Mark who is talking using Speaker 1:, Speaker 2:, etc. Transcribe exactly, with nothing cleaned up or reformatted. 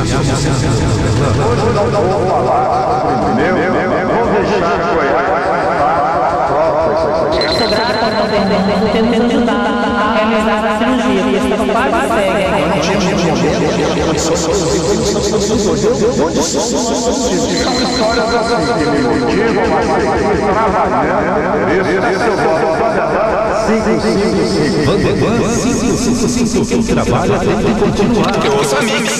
Speaker 1: não vou falar sobre meu, vou deixar Goiás
Speaker 2: Sou grata por ter nos ajudado a realizar a cirurgia, porque estava quase cega.
Speaker 1: Histórias assim que me motivam a seguir trabalhando. Esse é seu voto. cinco cinco cinco.
Speaker 3: Van cinco cinco cinco. Quem trabalha tem que continuar.
Speaker 4: Eu ouço a Mix.